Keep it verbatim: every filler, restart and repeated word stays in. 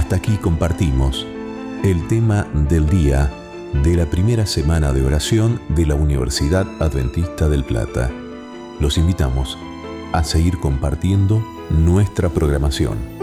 Hasta aquí compartimos el tema del día de la primera semana de oración de la Universidad Adventista del Plata. Los invitamos a seguir compartiendo nuestra programación.